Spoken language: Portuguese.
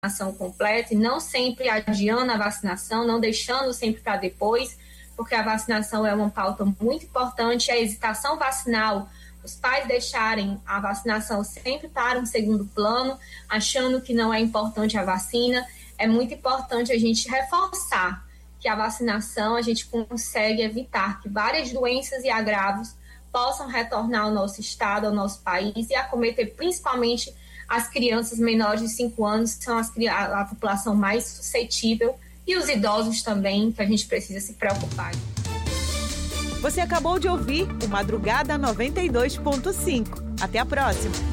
vacinação completa e não sempre adiando a vacinação, não deixando sempre para depois, porque a vacinação é uma pauta muito importante. A hesitação vacinal, os pais deixarem a vacinação sempre para um segundo plano, achando que não é importante a vacina. É muito importante a gente reforçar que a vacinação a gente consegue evitar que várias doenças e agravos possam retornar ao nosso estado, ao nosso país e acometer principalmente as crianças menores de 5 anos, que são a população mais suscetível, e os idosos também, que a gente precisa se preocupar. Você acabou de ouvir o Madrugada 92.5. Até a próxima!